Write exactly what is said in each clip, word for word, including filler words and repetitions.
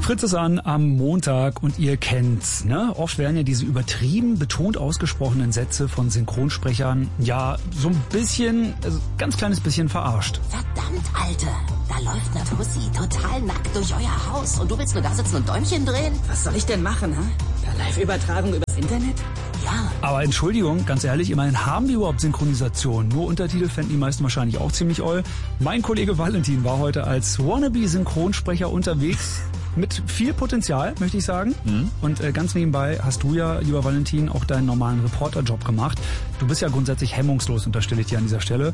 Fritz ist an am Montag und ihr kennt's, ne? Oft werden ja diese übertrieben betont ausgesprochenen Sätze von Synchronsprechern ja so ein bisschen, also ganz kleines bisschen verarscht. Verdammt, Alte, da läuft eine Tussi total nackt durch euer Haus und du willst nur da sitzen und Däumchen drehen? Was soll ich denn machen, ha? Per Live-Übertragung übers Internet? Ja. Aber Entschuldigung, ganz ehrlich, immerhin haben wir überhaupt Synchronisation. Nur Untertitel fänden die meisten wahrscheinlich auch ziemlich oll. Mein Kollege Valentin war heute als Wannabe-Synchronsprecher unterwegs. Mit viel Potenzial, möchte ich sagen. Mhm. Und äh, ganz nebenbei hast du ja, lieber Valentin, auch deinen normalen Reporterjob gemacht. Du bist ja grundsätzlich hemmungslos, unterstelle ich dir an dieser Stelle.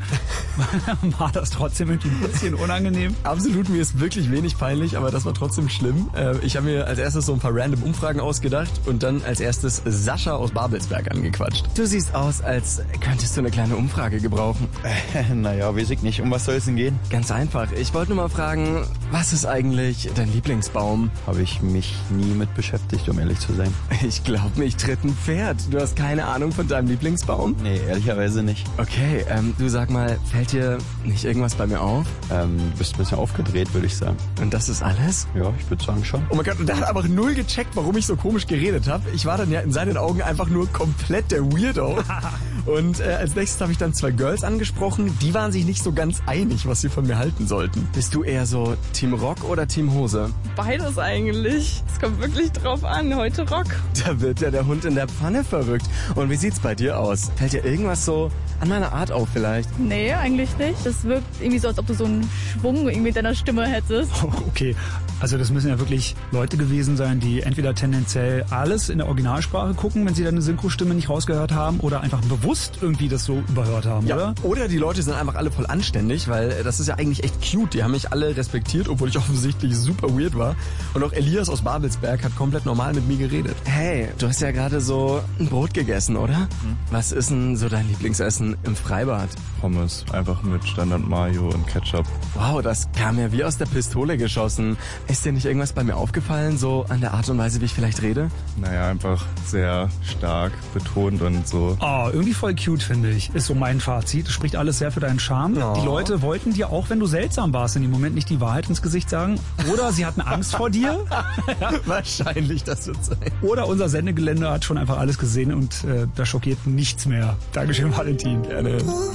War das trotzdem irgendwie ein bisschen unangenehm? Absolut, mir ist wirklich wenig peinlich, aber das war trotzdem schlimm. Äh, ich habe mir als erstes so ein paar random Umfragen ausgedacht und dann als erstes Sascha aus Babelsberg angequatscht. Du siehst aus, als könntest du eine kleine Umfrage gebrauchen. Äh, naja, weiß ich nicht. Um was soll es denn gehen? Ganz einfach. Ich wollte nur mal fragen, was ist eigentlich dein Lieblingsbaum? Habe ich mich nie mit beschäftigt, um ehrlich zu sein. Ich glaube, mich tritt ein Pferd. Du hast keine Ahnung von deinem Lieblingsbaum? Nee, ehrlicherweise nicht. Okay, ähm, du sag mal, fällt dir nicht irgendwas bei mir auf? Ähm, du bist ein bisschen aufgedreht, würde ich sagen. Und das ist alles? Ja, ich würde sagen schon. Oh mein Gott, und der hat einfach null gecheckt, warum ich so komisch geredet habe. Ich war dann ja in seinen Augen einfach nur komplett der Weirdo. Und äh, als nächstes habe ich dann zwei Girls angesprochen. Die waren sich nicht so ganz einig, was sie von mir halten sollten. Bist du eher so Team Rock oder Team Hose? Beides eigentlich. Es kommt wirklich drauf an. Heute Rock. Da wird ja der Hund in der Pfanne verrückt. Und wie sieht's bei dir aus? Fällt dir irgendwas so an meiner Art auf vielleicht? Nee, eigentlich nicht. Das wirkt irgendwie so, als ob du so einen Schwung irgendwie mit deiner Stimme hättest. Oh, okay, also das müssen ja wirklich Leute gewesen sein, die entweder tendenziell alles in der Originalsprache gucken, wenn sie deine Synchrostimme nicht rausgehört haben, oder einfach bewusst irgendwie das so überhört haben, ja, oder? Oder die Leute sind einfach alle voll anständig, weil das ist ja eigentlich echt cute. Die haben mich alle respektiert, obwohl ich offensichtlich super weird war. Und auch Elias aus Babelsberg hat komplett normal mit mir geredet. Hey, du hast ja gerade so ein Brot gegessen, oder? Hm. Was ist denn so dein Lieblingsessen im Freibad? Pommes, einfach mit Standard Mayo und Ketchup. Wow, das kam ja wie aus der Pistole geschossen. Ist dir nicht irgendwas bei mir aufgefallen, so an der Art und Weise, wie ich vielleicht rede? Naja, einfach sehr stark betont und so. Oh, irgendwie voll cute, finde ich. Ist so mein Fazit. Das spricht alles sehr für deinen Charme. Oh. Die Leute wollten dir, auch wenn du seltsam warst, in dem Moment nicht die Wahrheit ins Gesicht sagen. Oder sie hatten Angst vor dir. Ja. Wahrscheinlich, das wird sein. Oder unser Sendegelände hat schon einfach alles gesehen und äh, da schockiert nichts mehr. Dankeschön, Valentin. Gerne.